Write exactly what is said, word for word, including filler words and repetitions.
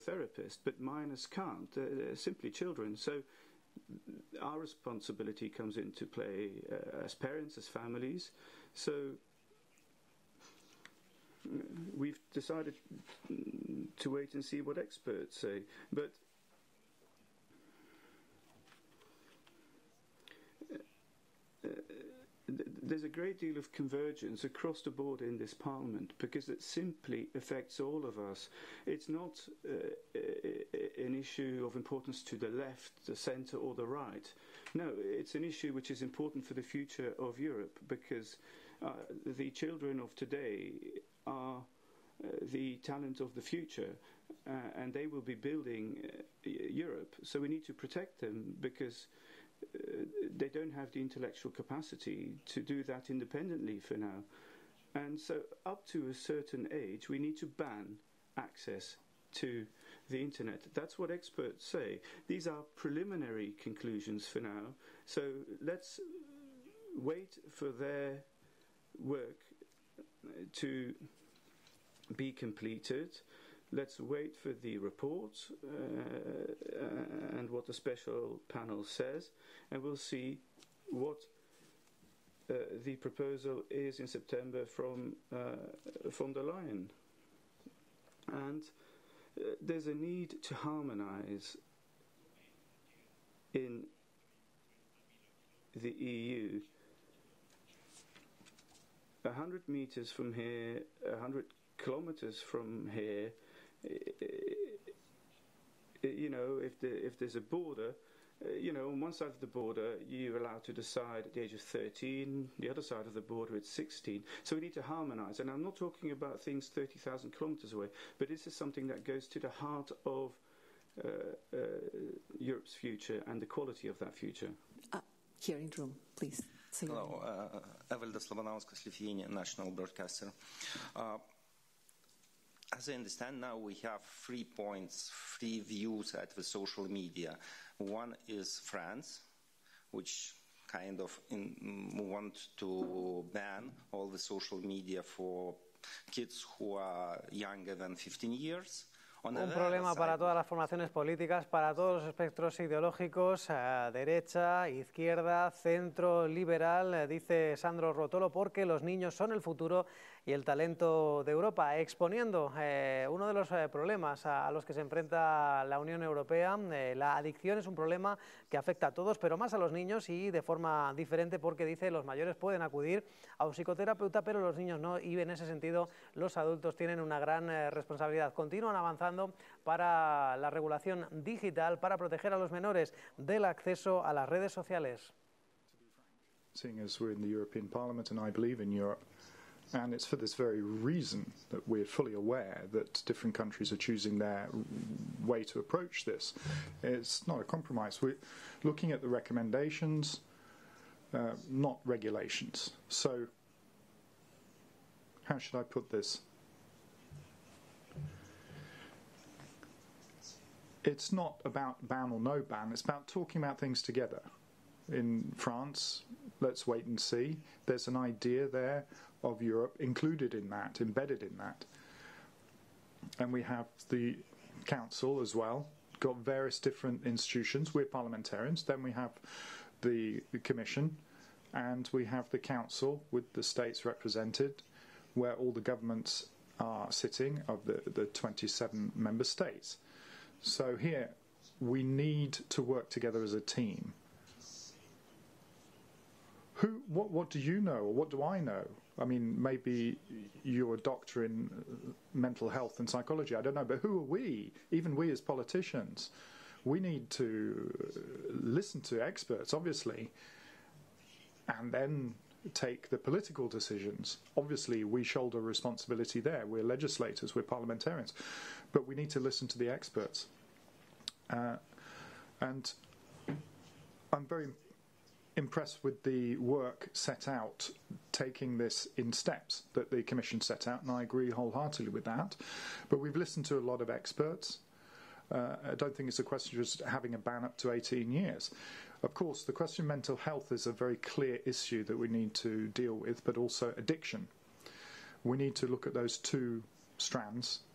therapist, but minors can't. They're, they're simply children. So our responsibility comes into play uh, as parents, as families. So we've decided to wait and see what experts say. But uh, there's a great deal of convergence across the board in this Parliament because it simply affects all of us. It's not uh, an issue of importance to the left, the centre or the right. No, it's an issue which is important for the future of Europe because uh, the children of today are uh, the talent of the future uh, and they will be building uh, Europe. So we need to protect them because Uh, they don't have the intellectual capacity to do that independently for now. And so up to a certain age, we need to ban access to the internet. That's what experts say. These are preliminary conclusions for now. So let's wait for their work to be completed. Let's wait for the report uh, uh, and what the special panel says, and we'll see what uh, the proposal is in September from uh, von der Leyen. And uh, there's a need to harmonise in the E U. A hundred metres from here, a hundred kilometres from here, you know, if the, if there's a border, uh, you know, on one side of the border you're allowed to decide at the age of thirteen, the other side of the border it's sixteen. So we need to harmonise. And I'm not talking about things thirty thousand kilometres away, but this is something that goes to the heart of uh, uh, Europe's future and the quality of that future. Uh, here in the room, please. Hello, uh, Evaldas Labanauskas, Lithuanian national broadcaster. Uh, As I understand now, we have three points, three views at the social media. One is France, which kind of in, want to ban all the social media for kids who are younger than fifteen years. Un problema para todas las formaciones políticas, para todos los espectros ideológicos, eh, derecha, izquierda, centro, liberal, eh, dice Sandro Rotolo, porque los niños son el futuro y el talento de Europa, exponiendo eh, uno de los eh, problemas a, a los que se enfrenta la Unión Europea. Eh, la adicción es un problema que afecta a todos, pero más a los niños y de forma diferente, porque dice los mayores pueden acudir a un psicoterapeuta, pero los niños no, y en ese sentido los adultos tienen una gran eh, responsabilidad. Continúan avanzando para la regulación digital, para proteger a los menores del acceso a las redes sociales. Seeing as we're in the European Parliament and I believe in Europe, and it's for this very reason that we're fully aware that different countries are choosing their way to approach this. It's not a compromise. We're looking at the recommendations, uh, not regulations. So, how should I put this? It's not about ban or no ban, it's about talking about things together. In France, let's wait and see. There's an idea there of Europe included in that, embedded in that. And we have the Council as well, got various different institutions. We're parliamentarians. Then we have the, the Commission, and we have the Council with the states represented, where all the governments are sitting of the, the twenty-seven member states. So here, we need to work together as a team. Who, what, what do you know, or what do I know? I mean, maybe you're a doctor in mental health and psychology, I don't know, but who are we, even we as politicians? We need to listen to experts, obviously, and then take the political decisions. Obviously, we shoulder responsibility there. We're legislators, we're parliamentarians, but we need to listen to the experts. Uh, and I'm very impressed with the work set out, taking this in steps that the Commission set out, and I agree wholeheartedly with that. But we've listened to a lot of experts. Uh, I don't think it's a question of just having a ban up to eighteen years. Of course, the question of mental health is a very clear issue that we need to deal with, but also addiction. We need to look at those two strands